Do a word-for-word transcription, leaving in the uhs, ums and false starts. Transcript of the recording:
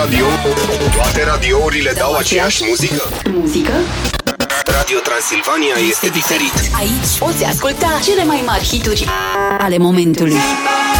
Radio, toate radiourile dau aceeași muzică? Muzică? Radio Transilvania este diferit. Aici poți asculta cele mai mari hituri ale momentului.